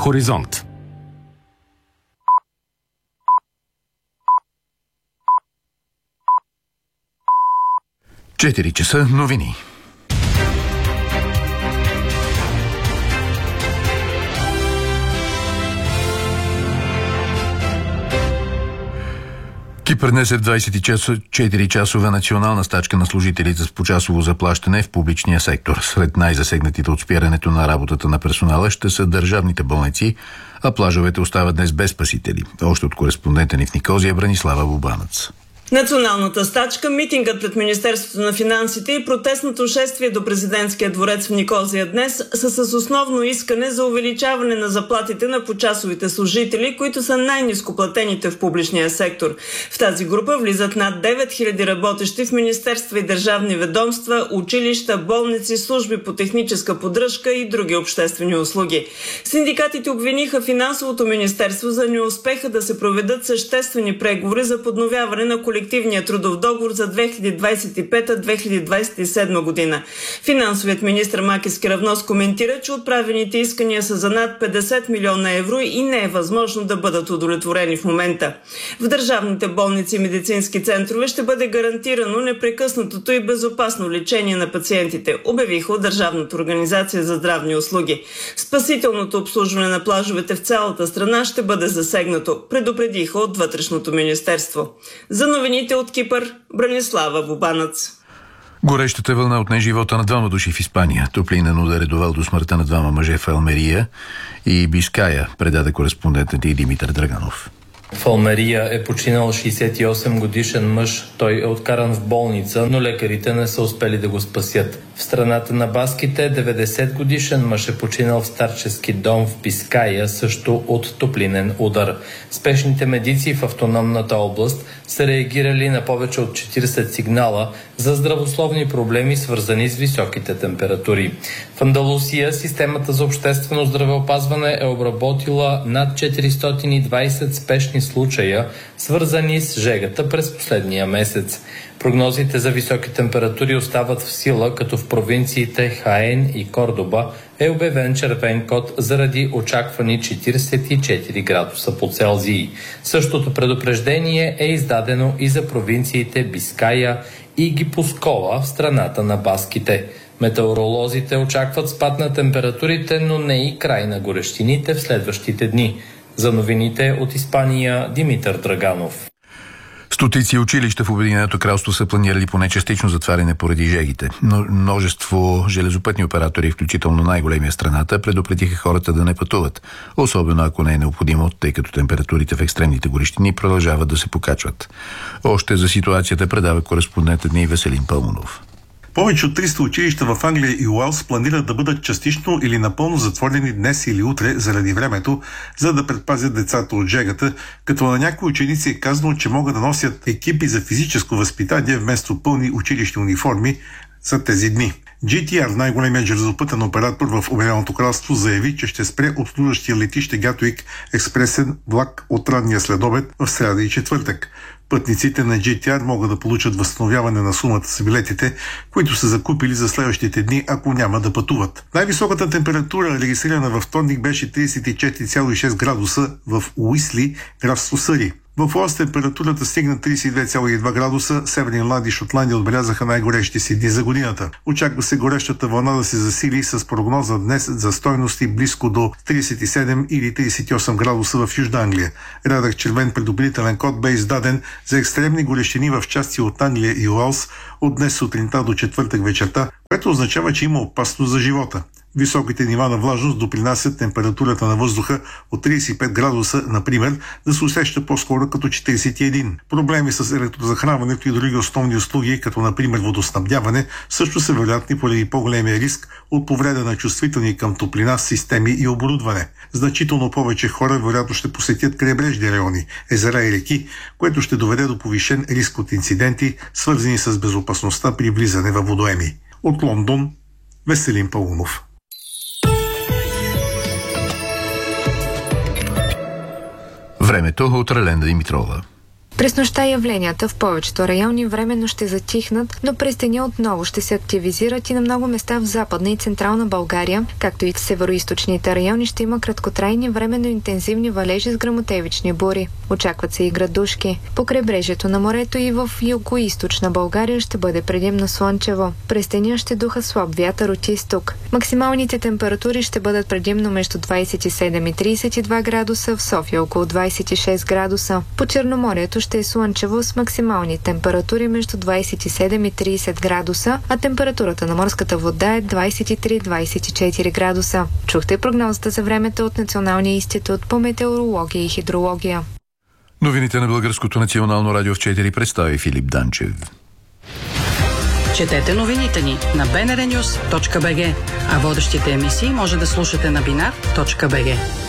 Хоризонт. Четири часа новини. Кипър днес в 24-часова национална стачка на служителите с почасово заплащане в публичния сектор. Сред най-засегнатите от спирането на работата на персонала ще са държавните болници, а плажовете остават днес без спасители. Още от кореспондента ни в Никозия Бранислава Бубанец. Националната стачка, митингът пред Министерството на финансите и протестното шествие до президентския дворец в Никозия днес са с основно искане за увеличаване на заплатите на почасовите служители, които са най-ниско платените в публичния сектор. В тази група влизат над 9000 работещи в министерства и държавни ведомства, училища, болници, служби по техническа поддръжка и други обществени услуги. Синдикатите обвиниха финансовото министерство за неуспеха да се проведат съществени преговори за подновяване на колективния трудов договор за 2025-2027 година. Финансовият министр Маки Скиравнос коментира, че отправените искания са за над 50 милиона евро и не е възможно да бъдат удовлетворени в момента. В държавните болници и медицински центрове ще бъде гарантирано непрекъснатото и безопасно лечение на пациентите, обявиха от Държавната организация за здравни услуги. Спасителното обслужване на плажовете в цялата страна ще бъде засегнато, предупредиха от Вътрешното министерство. За новините от Кипър, Бранислава Бубанец. Горещата вълна отне живота на двама души в Испания. Топлинен удар е довел до смъртта на двама мъже в Алмерия и Биская, предаде кореспондентът и Димитър Драганов. В Алмерия е починал 68 годишен мъж. Той е откаран в болница, но лекарите не са успели да го спасят. В страната на баските 90 годишен мъж е починал в старчески дом в Биская, също от топлинен удар. Спешните медици в автономната област са реагирали на повече от 40 сигнала за здравословни проблеми, свързани с високите температури. В Андалусия системата за обществено здравеопазване е обработила над 420 спешни случая, свързани с жегата през последния месец. Прогнозите за високи температури остават в сила, като в провинциите Хаен и Кордоба е обявен червен код заради очаквани 44 градуса по Целзий. Същото предупреждение е издадено и за провинциите Биская и Гипускола в страната на баските. Метеоролозите очакват спад на температурите, но не и край на горещините в следващите дни. За новините от Испания, Димитър Драганов. Стотици училища в Обединеното кралство са планирали поне частично затваряне поради жегите. Но множество железопътни оператори, включително най-големия страната, предупредиха хората да не пътуват. Особено ако не е необходимо, тъй като температурите в екстремните горещини продължават да се покачват. Още за ситуацията предава кореспондентът ни Веселин Пълмонов. Повече от 300 училища в Англия и Уелс планират да бъдат частично или напълно затворени днес или утре заради времето, за да предпазят децата от жегата, като на някои ученици е казано, че могат да носят екипи за физическо възпитание вместо пълни училищни униформи за тези дни. GTR, най-големият железопътен оператор в Обединеното кралство, заяви, че ще спре обслужващия летище Гатуик експресен влак от ранния следобед в сряда и четвъртък. Пътниците на GTR могат да получат възстановяване на сумата с билетите, които са закупили за следващите дни, ако няма да пътуват. Най-високата температура, регистрирана във вторник, беше 34,6 градуса в Уисли, графство Съри. В Уелс температурата стигна 32,2 градуса. Северна Ирландия и Шотландия отбелязаха най-горещи си дни за годината. Очаква се горещата вълна да се засили с прогноза днес за стойности близко до 37 или 38 градуса в Южна Англия. Рядък червен предупредителен код бе издаден за екстремни горещини в части от Англия и Уелс от днес сутринта до четвъртък вечерта, което означава, че има опасност за живота. Високите нива на влажност допринасят температурата на въздуха от 35 градуса, например, да се усеща по-скоро като 41. Проблеми с електрозахранването и други основни услуги, като например водоснабдяване, също са вероятни поради по-големия риск от повреда на чувствителни към топлина системи и оборудване. Значително повече хора вероятно ще посетят крайбрежни райони, езера и реки, което ще доведе до повишен риск от инциденти, свързани с безопасността при влизане във водоеми. От Лондон, Веселин Пълнов. Времето от Раленда Димитрова. През нощта явленията в повечето райони временно ще затихнат, но през деня отново ще се активизират и на много места в Западна и Централна България, както и в североизточните райони ще има краткотрайни временно интензивни валежи с гръмотевични бури. Очакват се и градушки. По крайбрежието на морето и в югоизточна България ще бъде предимно слънчево. През деня ще духа слаб вятър от изток. Максималните температури ще бъдат предимно между 27 и 32 градуса, в София около 26 градуса. По Черноморието ще е слънчево с максимални температури между 27 и 30 градуса, а температурата на морската вода е 23-24 градуса. Чухте прогнозата за времето от Националния институт по метеорология и хидрология. Новините на Българското национално радио в 4 представи Филип Данчев. Четете новините ни на bnrnews.bg, а водещите емисии може да слушате на binar.bg.